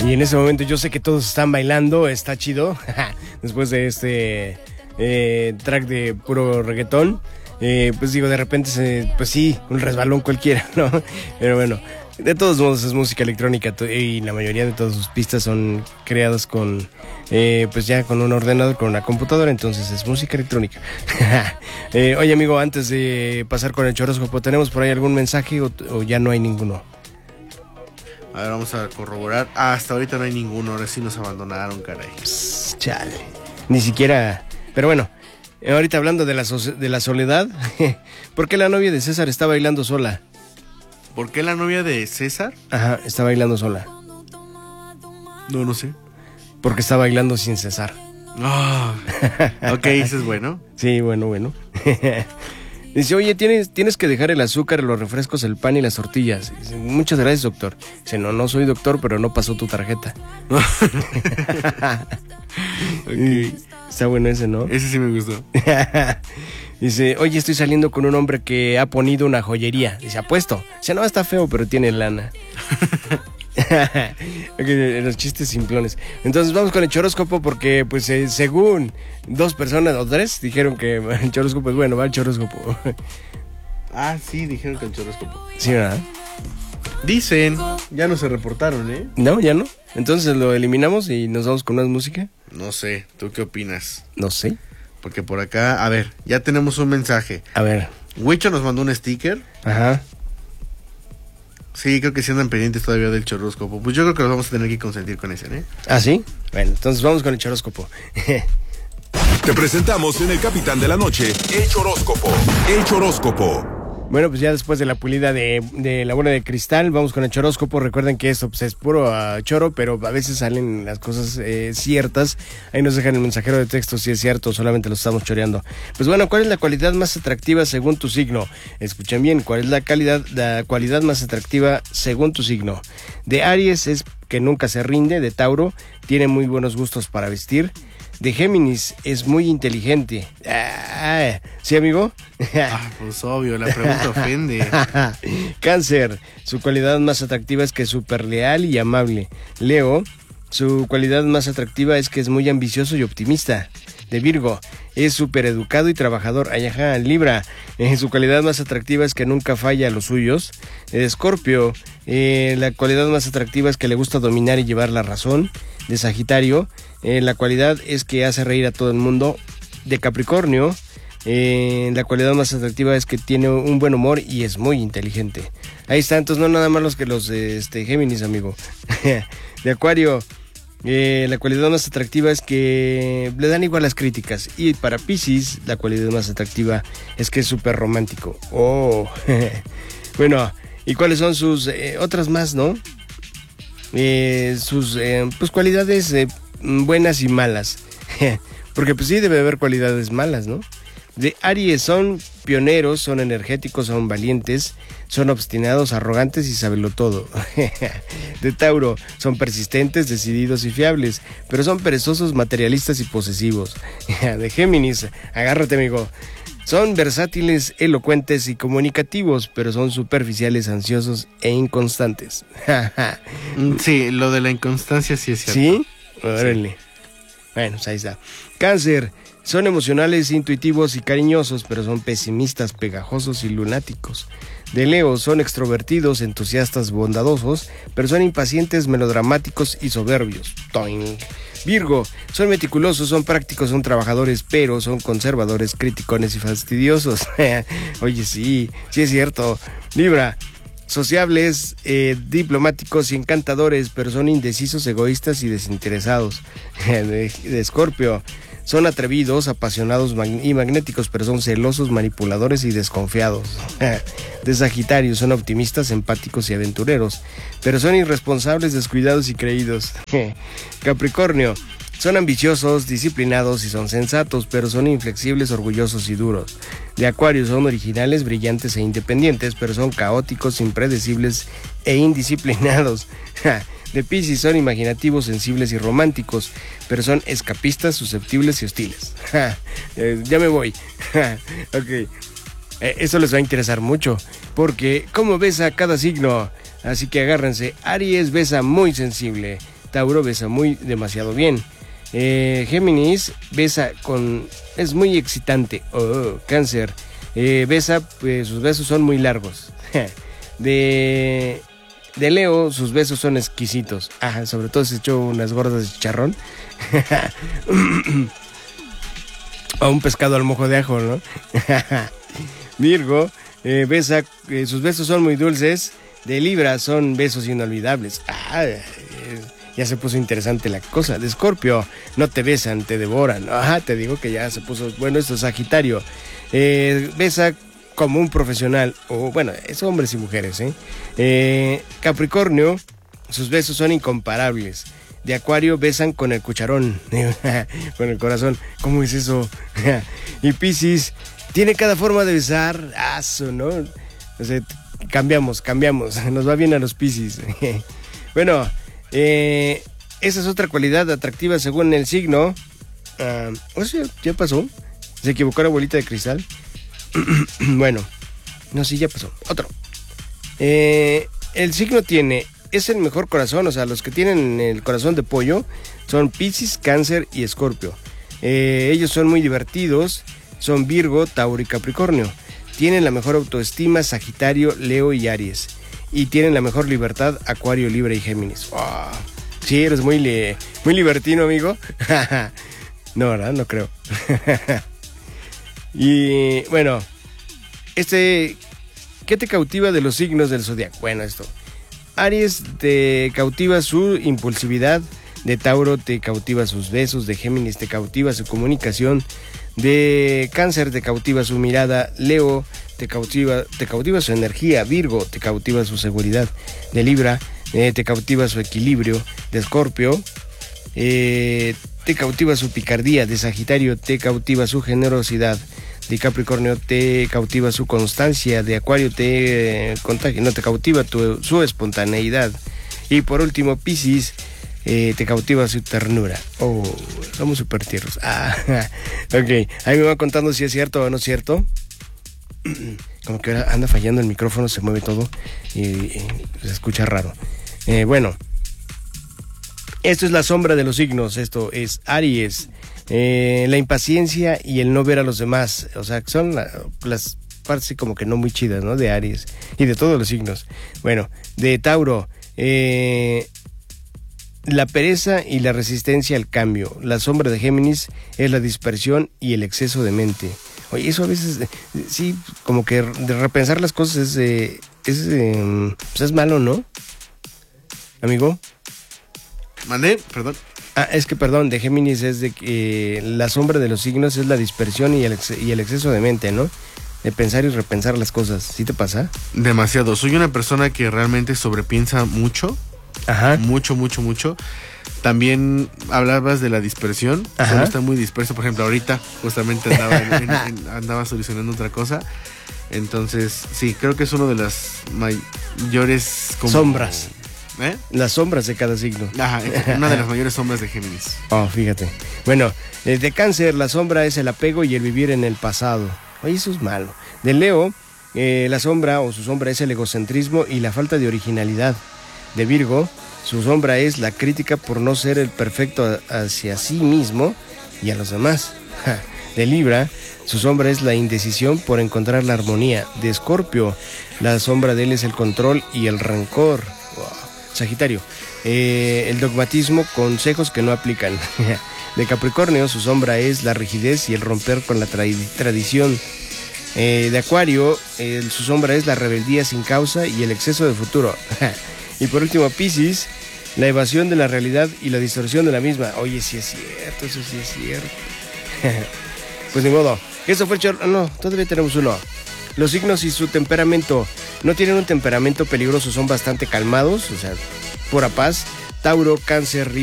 Y en ese momento yo sé que todos están bailando, está chido. Después de este track de puro reggaetón. Pues digo, de repente, pues sí, un resbalón cualquiera, ¿no? Pero bueno, de todos modos es música electrónica y la mayoría de todas sus pistas son creadas con, pues ya con un ordenador, con una computadora, entonces es música electrónica. Oye amigo, antes de pasar con el choróscopo, ¿tenemos por ahí algún mensaje o ya no hay ninguno? A ver, vamos a corroborar. Hasta ahorita no hay ninguno, ahora sí nos abandonaron, caray. Pss, chale, ni siquiera, pero bueno. Ahorita hablando de la soledad, ¿por qué la novia de César está bailando sola? ¿Por qué la novia de César? Ajá, está bailando sola. No sé. Porque está bailando sin cesar. Oh, ok, eso es bueno. Sí, bueno. Dice, oye, tienes que dejar el azúcar, los refrescos, el pan y las tortillas. Dice, muchas gracias, doctor. Dice, no soy doctor, pero no pasó tu tarjeta. Okay. Está bueno ese, ¿no? Ese sí me gustó. Dice, oye, estoy saliendo con un hombre que ha ponido una joyería. Dice, apuesto. Dice, no, está feo, pero tiene lana. Okay, los chistes simplones. Entonces vamos con el choróscopo porque, pues, según 2 personas o 3 dijeron que el choróscopo es bueno, va el choróscopo. Ah, sí, dijeron que el choróscopo. Sí, ¿verdad? Dicen, ya no se reportaron, ¿eh? No, ya no. Entonces lo eliminamos y nos vamos con más música. No sé, ¿tú qué opinas? No sé. Porque por acá, a ver, ya tenemos un mensaje. A ver. Huicho nos mandó un sticker. Ajá. Sí, creo que sí andan pendientes todavía del choróscopo. Pues yo creo que los vamos a tener que consentir con ese, ¿eh? ¿Ah, sí? Bueno, entonces vamos con el choróscopo. Te presentamos en El Capitán de la Noche, el choróscopo. El choróscopo. Bueno, pues ya después de la pulida de la bola de cristal, vamos con el choróscopo. Recuerden que esto pues, es puro choro, pero a veces salen las cosas ciertas. Ahí nos dejan el mensajero de texto si es cierto, solamente lo estamos choreando. Pues bueno, ¿cuál es la cualidad más atractiva según tu signo? Escuchen bien, ¿cuál es la cualidad más atractiva según tu signo? De Aries es que nunca se rinde. De Tauro, tiene muy buenos gustos para vestir. De Géminis, es muy inteligente. ¿Sí, amigo? Pues obvio, la pregunta ofende. Cáncer, su cualidad más atractiva es que es súper leal y amable. Leo, su cualidad más atractiva es que es muy ambicioso y optimista. De Virgo, es súper educado y trabajador. Libra, su cualidad más atractiva es que nunca falla a los suyos. De Escorpio, la cualidad más atractiva es que le gusta dominar y llevar la razón. De Sagitario, la cualidad es que hace reír a todo el mundo. De Capricornio, la cualidad más atractiva es que tiene un buen humor y es muy inteligente. Ahí está, entonces no nada más los que los Géminis, amigo. De Acuario, la cualidad más atractiva es que le dan igual las críticas. Y para Piscis, la cualidad más atractiva es que es súper romántico. Oh, bueno, ¿y cuáles son sus otras más, no? Sus pues cualidades buenas y malas. Porque pues sí debe haber cualidades malas, ¿no? De Aries, son pioneros, son energéticos, son valientes, son obstinados, arrogantes y sabelotodo. De Tauro, son persistentes, decididos y fiables, pero son perezosos, materialistas y posesivos. De Géminis, agárrate, amigo. Son versátiles, elocuentes y comunicativos, pero son superficiales, ansiosos e inconstantes. Sí, lo de la inconstancia sí es cierto. ¿Sí? Órale. Sí. Bueno, pues ahí está. Cáncer, son emocionales, intuitivos y cariñosos, pero son pesimistas, pegajosos y lunáticos. De Leo, son extrovertidos, entusiastas, bondadosos, pero son impacientes, melodramáticos y soberbios. Toing. Virgo, son meticulosos, son prácticos, son trabajadores, pero son conservadores, criticones y fastidiosos. Oye, sí es cierto. Libra, sociables, diplomáticos y encantadores, pero son indecisos, egoístas y desinteresados. De Escorpio, son atrevidos, apasionados y magnéticos, pero son celosos, manipuladores y desconfiados. De Sagitario, son optimistas, empáticos y aventureros, pero son irresponsables, descuidados y creídos. Capricornio, son ambiciosos, disciplinados y son sensatos, pero son inflexibles, orgullosos y duros. De Acuario, son originales, brillantes e independientes, pero son caóticos, impredecibles e indisciplinados. De Piscis, son imaginativos, sensibles y románticos, pero son escapistas, susceptibles y hostiles. Ya me voy. Ok. Eso les va a interesar mucho, porque ¿cómo besa cada signo? Así que agárrense. Aries besa muy sensible. Tauro besa demasiado bien. Géminis besa es muy excitante. Cáncer besa, pues, sus besos son muy largos. De Leo, sus besos son exquisitos. Sobre todo se echó unas gordas de chicharrón. O un pescado al mojo de ajo, ¿no? Virgo besa, sus besos son muy dulces. De Libra son besos inolvidables. Ya se puso interesante la cosa. De Escorpio, no te besan, te devoran. Te digo que ya se puso bueno esto. Sagitario besa como un profesional. Bueno, es hombres y mujeres, Capricornio, sus besos son incomparables. De Acuario besan con el cucharón, con el corazón. ¿Cómo es eso? Y Piscis tiene cada forma de besar. ¿No? O sea, cambiamos. Nos va bien a los Piscis. Bueno, esa es otra cualidad atractiva según el signo. Ya pasó. Se equivocó la bolita de cristal. Bueno, no, sí, ya pasó. Otro. El signo es el mejor corazón, o sea, los que tienen el corazón de pollo son Piscis, Cáncer y Escorpio. Ellos son muy divertidos, son Virgo, Tauro y Capricornio. Tienen la mejor autoestima Sagitario, Leo y Aries. Y tienen la mejor libertad Acuario, Libra y Géminis. Sí, eres muy libertino, amigo. No, ¿verdad? No creo. Y bueno, ¿qué te cautiva de los signos del zodiaco? Bueno, esto. Aries te cautiva su impulsividad, de Tauro te cautiva sus besos, de Géminis te cautiva su comunicación, de Cáncer te cautiva su mirada, Leo te cautiva su energía, Virgo te cautiva su seguridad, de Libra te cautiva su equilibrio, de Escorpio te cautiva su picardía, de Sagitario te cautiva su generosidad, de Capricornio te cautiva su constancia, de Acuario te cautiva su espontaneidad, y por último Piscis te cautiva su ternura. Somos súper tiernos. Ok, ahí me va contando si es cierto o no es cierto. Como que ahora anda fallando el micrófono, se mueve todo y se escucha raro. Bueno, esto es la sombra de los signos. Esto es Aries. La impaciencia y el no ver a los demás, o sea, son las partes como que no muy chidas, ¿no? De Aries y de todos los signos. Bueno, de Tauro, la pereza y la resistencia al cambio. La sombra de Géminis es la dispersión y el exceso de mente. Oye, eso a veces, sí, como que de repensar las cosas pues es malo, ¿no? Amigo. ¿Mandé? Perdón. Es que, perdón, de Géminis es de que la sombra de los signos es la dispersión y el exceso de mente, ¿no? De pensar y repensar las cosas. ¿Sí te pasa? Demasiado. Soy una persona que realmente sobrepiensa mucho. Mucho. También hablabas de la dispersión. Solo está muy disperso. Por ejemplo, ahorita justamente andaba solucionando otra cosa. Entonces, sí, creo que es uno de las mayores sombras. Las sombras de cada signo. Una de las mayores sombras de Géminis. Fíjate. Bueno, de Cáncer, la sombra es el apego y el vivir en el pasado. Oye, eso es malo. De Leo, la sombra o su sombra es el egocentrismo y la falta de originalidad. De Virgo, su sombra es la crítica por no ser el perfecto hacia sí mismo y a los demás. De Libra, su sombra es la indecisión por encontrar la armonía. De Escorpio, la sombra de él es el control y el rencor. Sagitario, el dogmatismo, consejos que no aplican. De Capricornio, su sombra es la rigidez y el romper con la tradición. De Acuario, su sombra es la rebeldía sin causa y el exceso de futuro. Y por último, Piscis, la evasión de la realidad y la distorsión de la misma. Oye, sí es cierto, eso sí es cierto. Pues ni modo. Eso fue el No, todavía tenemos uno. Los signos y su temperamento. No tienen un temperamento peligroso, son bastante calmados, o sea, pura paz. Tauro, Cáncer,